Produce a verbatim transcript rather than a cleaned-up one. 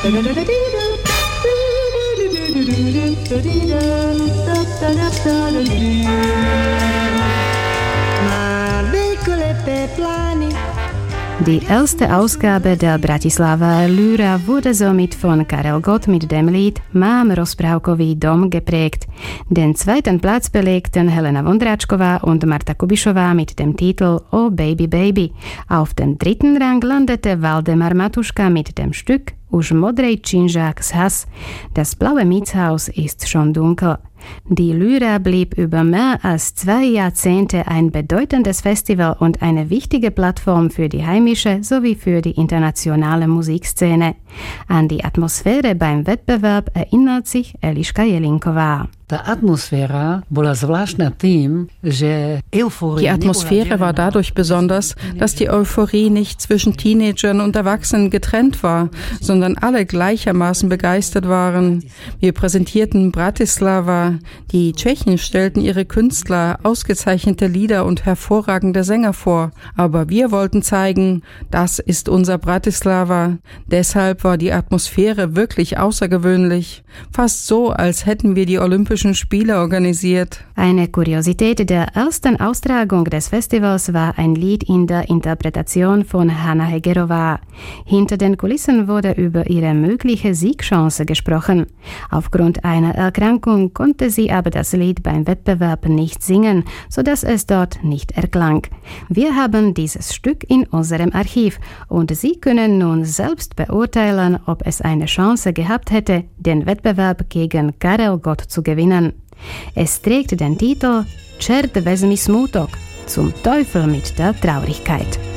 Die erste Ausgabe der Bratislava Lyra wurde somit von Karel Gott mit dem Lied Mám rozprávkový dom geprägt. Den zweiten Platz belegten Helena Vondráčková und Marta Kubišová mit dem Titel Oh Baby Baby. Auf dem dritten Rang landete Waldemar Matuška mit dem Stück Už modrej činžák zhas. Das blaue Mietshaus ist schon dunkel. Die Lyra blieb über mehr als zwei Jahrzehnte ein bedeutendes Festival und eine wichtige Plattform für die heimische sowie für die internationale Musikszene. An die Atmosphäre beim Wettbewerb erinnert sich Eliška Jelinková. Die Atmosphäre war dadurch besonders, dass die Euphorie nicht zwischen Teenagern und Erwachsenen getrennt war, sondern alle gleichermaßen begeistert waren. Wir präsentierten Bratislava, die Tschechen stellten ihre Künstler, ausgezeichnete Lieder und hervorragende Sänger vor. Aber wir wollten zeigen, das ist unser Bratislava. Deshalb war die Atmosphäre wirklich außergewöhnlich. Fast so, als hätten wir die Olympischen Spiele organisiert. Eine Kuriosität der ersten Austragung des Festivals war ein Lied in der Interpretation von Hanna Hegerová. Hinter den Kulissen wurde über ihre mögliche Siegchance gesprochen. Aufgrund einer Erkrankung konnte sie aber das Lied beim Wettbewerb nicht singen, sodass es dort nicht erklang. Wir haben dieses Stück in unserem Archiv und Sie können nun selbst beurteilen, ob es eine Chance gehabt hätte, den Wettbewerb gegen Karel Gott zu gewinnen. Es trägt den Titel Čert vezmi smutok, zum Teufel mit der Traurigkeit.